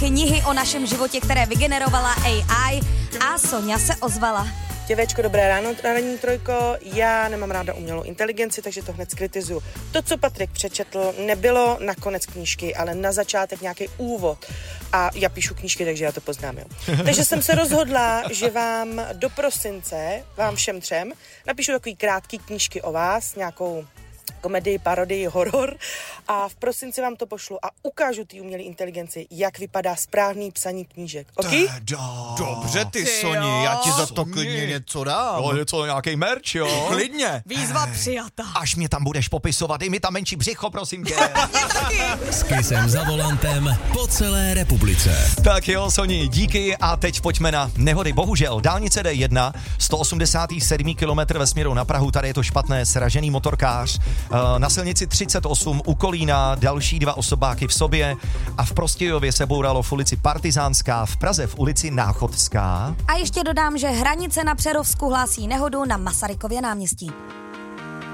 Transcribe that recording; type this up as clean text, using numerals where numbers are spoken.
knihy o našem životě, které vygenerovala AI, a Sonja se ozvala. Děvečko, dobré ráno, ranní trojko. Já nemám ráda umělou inteligenci, takže to hned skritizuju. To, co Patrik přečetl, nebylo na konec knížky, ale na začátek nějaký úvod. A já píšu knížky, takže já to poznám, jo. Takže jsem se rozhodla, že vám do prosince, vám všem třem, napíšu takový krátký knížky o vás, nějakou komedii, parodii, horor a v prosinci vám to pošlu a ukážu té umělé inteligenci, jak vypadá správný psaní knížek. OK? Dobře ty, Soni, já ti za to klidně něco dám. No, něco, nějaký merch, jo? Klidně. Výzva přijata. Až mě tam budeš popisovat, dej mi tam menší břicho, prosím tě. S Chrisem za volantem po celé republice. Tak jo, Soni, díky a teď pojďme na nehody. Bohužel, dálnice D1, 187 km ve směru na Prahu, tady je to špatné, sražený motorkář. Na silnici 38 u Kolína další 2 osobáky v sobě a v Prostějově se bouralo v ulici Partizánská, v Praze v ulici Náchodská. A ještě dodám, že Hranice na Přerovsku hlásí nehodu na Masarykově náměstí.